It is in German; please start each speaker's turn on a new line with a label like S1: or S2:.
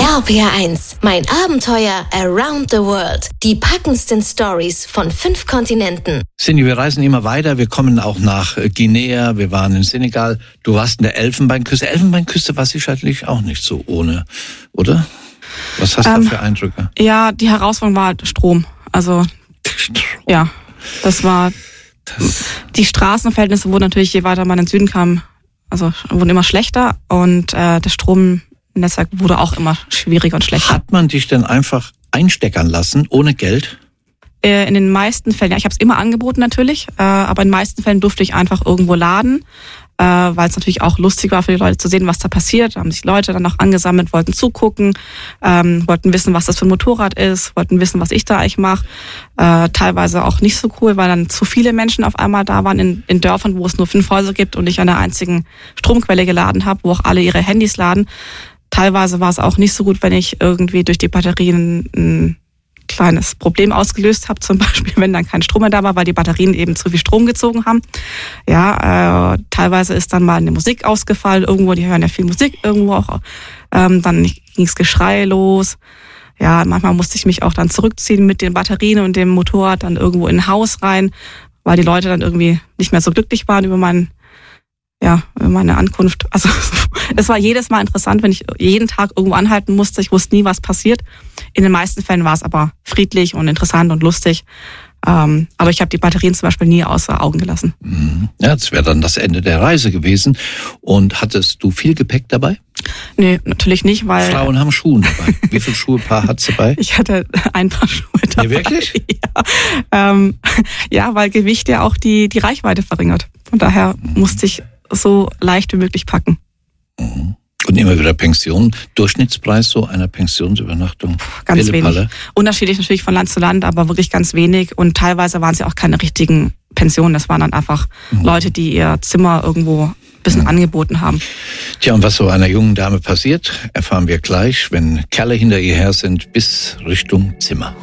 S1: RPR1, mein Abenteuer around the world. Die packendsten Stories von 5 Kontinenten.
S2: Cindy, wir reisen immer weiter. Wir kommen auch nach Guinea. Wir waren in Senegal. Du warst in der Elfenbeinküste. Elfenbeinküste war sicherlich auch nicht so ohne, oder? Was hast du für Eindrücke?
S3: Ja, die Herausforderung war halt Strom. Also, ja, das war... Die Straßenverhältnisse wurden natürlich, je weiter man in den Süden kam, wurden immer schlechter. Und das Stromnetzwerk wurde auch immer schwieriger und schlechter.
S2: Hat man dich denn einfach einsteckern lassen, ohne Geld?
S3: In den meisten Fällen, ja, ich habe es immer angeboten natürlich, aber in den meisten Fällen durfte ich einfach irgendwo laden, weil es natürlich auch lustig war für die Leute zu sehen, was da passiert. Da haben sich Leute dann auch angesammelt, wollten zugucken, wollten wissen, was das für ein Motorrad ist, wollten wissen, was ich da eigentlich mache. Teilweise auch nicht so cool, weil dann zu viele Menschen auf einmal da waren in Dörfern, wo es nur 5 Häuser gibt und ich an der einzigen Stromquelle geladen habe, wo auch alle ihre Handys laden. Teilweise war es auch nicht so gut, wenn ich irgendwie durch die Batterien ein kleines Problem ausgelöst habe, zum Beispiel, wenn dann kein Strom mehr da war, weil die Batterien eben zu viel Strom gezogen haben. Ja, teilweise ist dann mal eine Musik ausgefallen, irgendwo, die hören ja viel Musik, irgendwo auch. Dann ging's Geschrei los. Ja, manchmal musste ich mich auch dann zurückziehen mit den Batterien und dem Motorrad dann irgendwo in ein Haus rein, weil die Leute dann irgendwie nicht mehr so glücklich waren über meine Ankunft. Also es war jedes Mal interessant, wenn ich jeden Tag irgendwo anhalten musste. Ich wusste nie, was passiert. In den meisten Fällen war es aber friedlich und interessant und lustig. Aber ich habe die Batterien zum Beispiel nie außer Augen gelassen.
S2: Ja, das wäre dann das Ende der Reise gewesen. Und hattest du viel Gepäck dabei?
S3: Nee, natürlich nicht, weil...
S2: Frauen haben Schuhe dabei. Wie viele Schuhepaar hat sie dabei?
S3: Ich hatte ein Paar Schuhe dabei.
S2: Nee, wirklich?
S3: Ja, weil Gewicht ja auch die Reichweite verringert. Von daher musste ich so leicht wie möglich packen.
S2: Und immer wieder Pension. Durchschnittspreis so einer Pensionsübernachtung?
S3: Ganz wenig. Unterschiedlich natürlich von Land zu Land, aber wirklich ganz wenig. Und teilweise waren es ja auch keine richtigen Pensionen. Das waren dann einfach Leute, die ihr Zimmer irgendwo ein bisschen angeboten haben.
S2: Tja, und was so einer jungen Dame passiert, erfahren wir gleich, wenn Kerle hinter ihr her sind bis Richtung Zimmer.